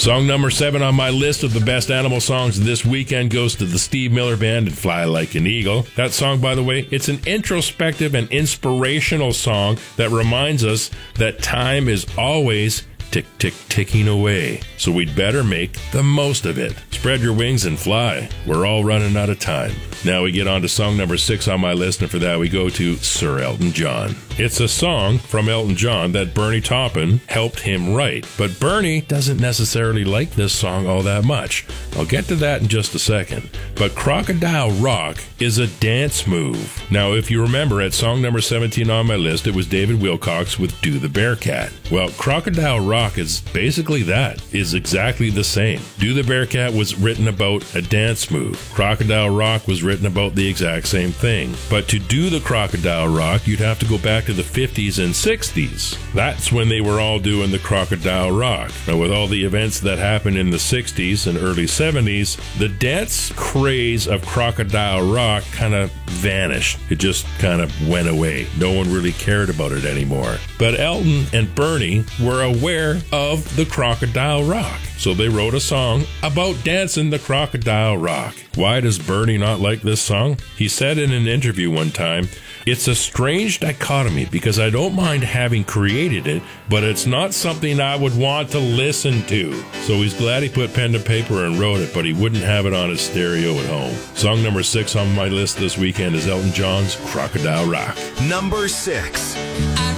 Song number 7 on my list of the best Animal songs this weekend goes to the Steve Miller Band and Fly Like an Eagle. That song, by the way, it's an introspective and inspirational song that reminds us that time is always ticking away. So we'd better make the most of it. Spread your wings and fly. We're all running out of time. Now we get on to song number 6 on my list, and for that we go to Sir Elton John. It's a song from Elton John that Bernie Taupin helped him write, but Bernie doesn't necessarily like this song all that much. I'll get to that in just a second. But Crocodile Rock is a dance move. Now, if you remember, at song number 17 on my list, it was David Wilcox with Do the Bearcat. Well, Crocodile Rock is basically that, is exactly the same. Do the Bearcat was written about a dance move. Crocodile Rock was written about the exact same thing. But to do the Crocodile Rock, you'd have to go back to the 50s and 60s. That's when they were all doing the Crocodile Rock. Now, with all the events that happened in the 60s and early 70s, the dance craze of Crocodile Rock kind of vanished. It just kind of went away. No one really cared about it anymore. But Elton and Bernie were aware of the Crocodile Rock. So they wrote a song about dancing the Crocodile Rock. Why does Bernie not like this song? He said in an interview one time, "It's a strange dichotomy because I don't mind having created it, but it's not something I would want to listen to." So he's glad he put pen to paper and wrote it, but he wouldn't have it on his stereo at home. Song number 6 on my list this weekend is Elton John's Crocodile Rock. Number 6.